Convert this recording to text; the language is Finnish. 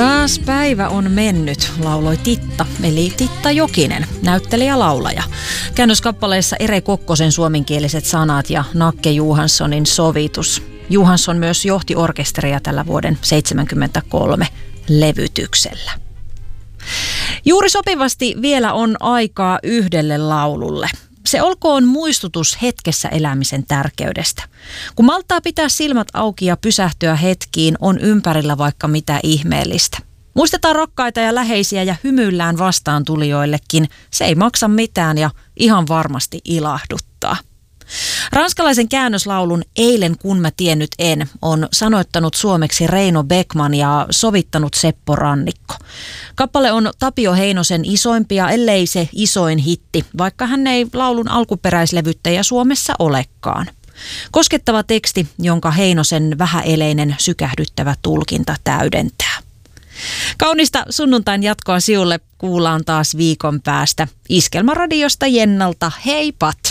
Taas päivä on mennyt, lauloi Titta, eli Titta Jokinen, näyttelijä-laulaja. Käännöskappaleissa Ere Kokkosen suomenkieliset sanat ja Nakke Johanssonin sovitus. Johansson myös johti orkesteria tällä vuoden 1973 levytyksellä. Juuri sopivasti vielä on aikaa yhdelle laululle. Se olkoon muistutus hetkessä elämisen tärkeydestä. Kun malttaa pitää silmät auki ja pysähtyä hetkiin, on ympärillä vaikka mitä ihmeellistä. Muistetaan rakkaita ja läheisiä ja hymyillään vastaan tulijoillekin. Se ei maksa mitään ja ihan varmasti ilahduttaa. Ranskalaisen käännöslaulun Eilen kun mä tiennyt en on sanoittanut suomeksi Reino Beckman ja sovittanut Seppo Rannikko. Kappale on Tapio Heinosen isoimpia, ellei se isoin hitti, vaikka hän ei laulun alkuperäislevyttäjä Suomessa olekaan. Koskettava teksti, jonka Heinosen vähäeleinen sykähdyttävä tulkinta täydentää. Kaunista sunnuntain jatkoa sinulle, kuullaan taas viikon päästä. Iskelmäradiosta Jennalta, heipat!